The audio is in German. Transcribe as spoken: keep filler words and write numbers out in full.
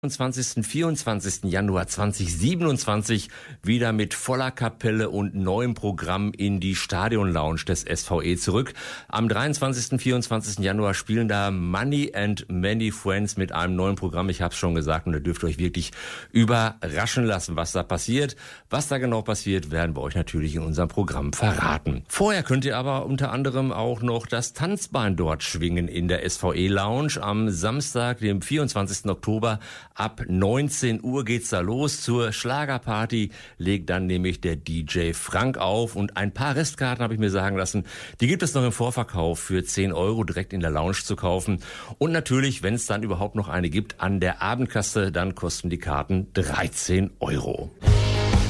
zwanzigsten, vierundzwanzigsten Januar zweitausendsiebenundzwanzig wieder mit voller Kapelle und neuem Programm in die Stadion-Lounge des S V E zurück. Am dreiundzwanzigsten, vierundzwanzigsten Januar spielen da Money and Many Friends mit einem neuen Programm. Ich habe es schon gesagt und da dürft ihr euch wirklich überraschen lassen, was da passiert. Was da genau passiert, werden wir euch natürlich in unserem Programm verraten. Vorher könnt ihr aber unter anderem auch noch das Tanzbein dort schwingen in der S V E-Lounge. Am Samstag, dem vierundzwanzigsten Oktober, ab neunzehn Uhr geht's da los zur Schlagerparty, legt dann nämlich der D J Frank auf und ein paar Restkarten, habe ich mir sagen lassen, die gibt es noch im Vorverkauf für zehn Euro direkt in der Lounge zu kaufen. Und natürlich, wenn es dann überhaupt noch eine gibt, an der Abendkasse, dann kosten die Karten dreizehn Euro.